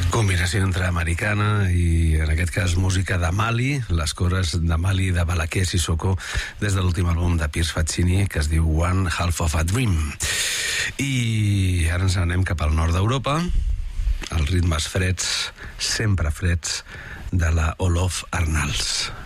Combinació entre americana i, en aquest cas, música de Mali, les cores de Mali de Balaké Sissoko, des de l'últim àlbum de Piers Fazzini, que es diu One Half of a Dream. I ara ens anem cap al nord d'Europa, els ritmes freds, sempre freds, de la Olof Arnalds.